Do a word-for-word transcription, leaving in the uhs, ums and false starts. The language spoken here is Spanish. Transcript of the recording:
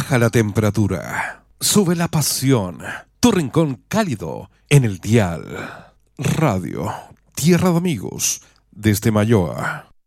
Baja la temperatura, sube la pasión, tu rincón cálido en el dial. Radio Tierra de Amigos desde Mayoa.